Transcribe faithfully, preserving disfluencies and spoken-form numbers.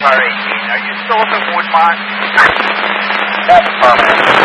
Car eighteen. Are you still up in Woodmont? That's permanent.